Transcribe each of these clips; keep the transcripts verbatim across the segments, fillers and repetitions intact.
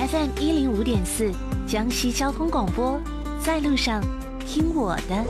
F M 一零五点四，江西交通广播，在路上听我的。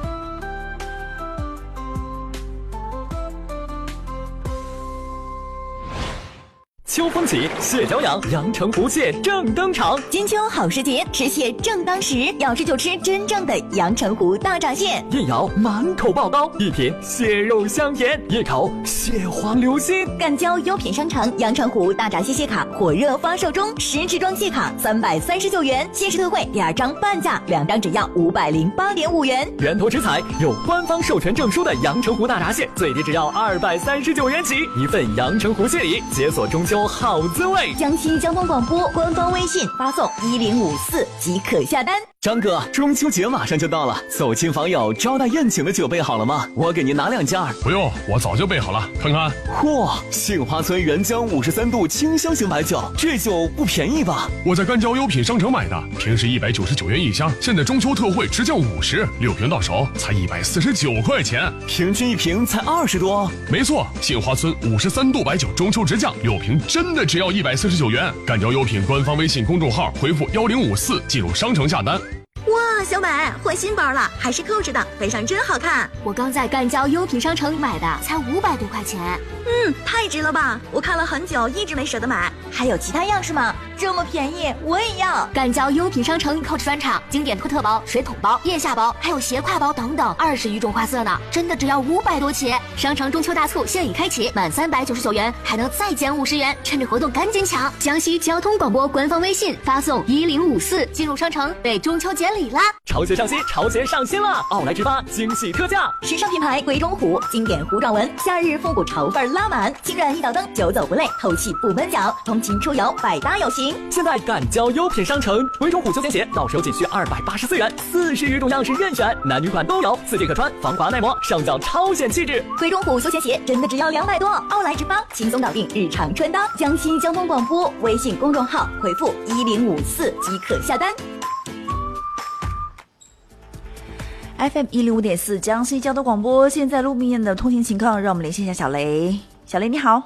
秋风起，蟹脚痒，阳澄湖蟹正登场。 金秋好时节，吃蟹正当时，要吃就吃真正的阳澄湖大闸蟹。 一咬满口爆膏，一品蟹肉香甜，一口蟹黄流心。 赣胶优品商城阳澄湖大闸蟹蟹卡火热发售中，十支装蟹卡三百三十九元，限时特惠，第二张半价，两张只要五百零八点五元。 源头食材有官方授权证书的阳澄湖大闸蟹，最低只要二百三十九元起，一份阳澄湖蟹礼，解锁中秋好滋味。 江西交通广播官方微信发送一零五四即可下单。 张哥，中秋节马上就到了，走亲访友招待宴请的酒备好了吗？我给您拿两件。 不用，我早就备好了，看看。 嚯，杏花村原浆五十三度清香型白酒，这酒不便宜吧？ 我在赣胶优品商城买的，平时一百九十九元一箱，现在中秋特惠直降五十，六瓶到手才一百四十九块钱， 平均一瓶才二十多。 没错，杏花村五十三度白酒中秋直降，六瓶真的只要一百四十九元。赣胶优品官方微信公众号回复幺零五四进入商城下单。 哇，小美换新包了，还是扣着的，背上真好看。 我刚在赣胶优品商城买的，才五百多块钱。 嗯，太值了吧！我看了很久，一直没舍得买。还有其他样式吗？这么便宜，我也要。 赣胶优品商城 Coach 专场经典托特包、水桶包、腋下包，还有斜挎包等等，二十余种花色呢，真的只要五百多起。商城中秋大促现已开启，满三百九十九元还能再减五十元，趁着活动赶紧抢！江西交通广播官方微信发送一零五四进入商城，被中秋节礼啦！ 潮鞋上新，潮鞋上新了！奥莱直发惊喜特价， 时尚品牌鬼冢虎经典糊状纹，夏日复古潮范拉满，轻软一脚蹬，久走不累，透气不闷脚，通勤出游百搭有型。 现在赣胶优品商城，鬼冢虎休闲鞋到手仅需二百八十四元，四十余种样式任选，男女款都有，四季可穿，防滑耐磨，上脚超显气质。 鬼冢虎休闲鞋真的只要两百多，奥莱直发轻松搞定日常穿搭。江西交通广播微信公众号回复一零五四即可下单。 F M 一零五点四江西交通广播，现在路面的通行情况，让我们连线一下小雷。小雷你好。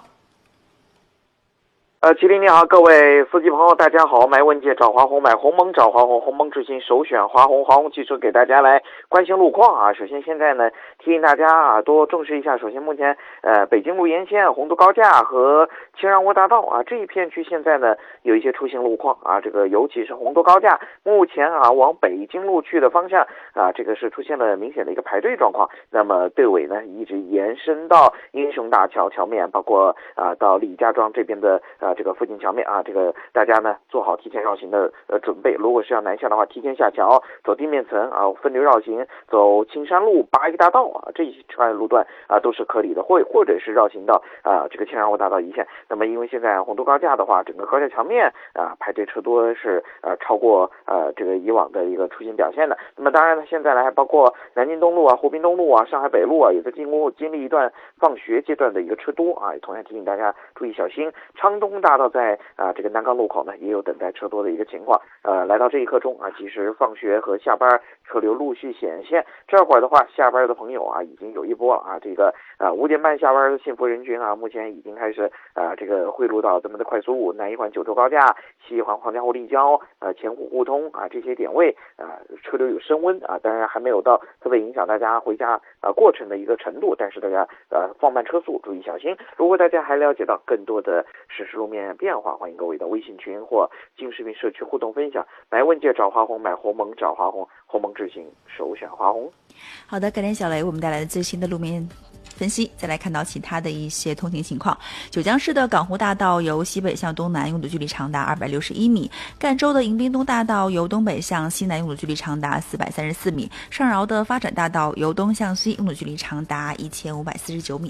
呃，麒麟你好，各位司机朋友大家好，买问界找华宏，买鸿蒙找华宏，鸿蒙之星首选华宏，华宏汽车给大家来关心路况啊。首先现在呢提醒大家啊多重视一下，首先目前呃北京路沿线洪都高架和青让窝大道啊这一片区现在呢有一些出行路况啊，这个尤其是洪都高架目前啊往北京路去的方向啊这个是出现了明显的一个排队状况，那么队尾呢一直延伸到英雄大桥桥面，包括啊到李家庄这边的啊这个附近桥面啊，这个大家呢做好提前绕行的呃准备。如果是要南下的话，提前下桥，走地面层啊，分流绕行，走青山路、八一大道啊，这一串路段啊都是可以的，或或者是绕行到啊这个青山窝大道一线。那么因为现在洪都高架的话，整个高架桥面啊排队车多是呃超过呃这个以往的一个出行表现的。那么当然呢，现在呢还包括南京东路啊、沪滨东路啊、上海北路啊，也在经过经历一段放学阶段的一个车多啊，也同样提醒大家注意小心。昌东大道在啊这个南岗路口呢也有等待车多的一个情况，呃来到这一刻钟啊，其实放学和下班车流陆续显现。这会儿的话，下班的朋友啊已经有一波了啊，这个啊五点半下班的幸福人群啊，目前已经开始啊这个汇入到咱们的快速路南一环九州高架、西一环黄家湖立交、呃前湖互通啊这些点位啊车流有升温啊，当然还没有到特别影响大家回家啊过程的一个程度，但是大家呃放慢车速，注意小心。如果大家还了解到更多的实时路面变化，欢迎各位的微信群或金视频社区互动分享。买问界找华宏，买鸿蒙找华宏，鸿蒙智行首选华宏。 好的，感谢小雷为我们带来的最新的路面分析。再来看到其他的一些通行情况，九江市的港湖大道由西北向东南用的距离长达二百六十一米，赣州的迎宾东大道由东北向西南用的距离长达四百三十四米，上饶的发展大道由东向西用的距离长达一千五百四十九米。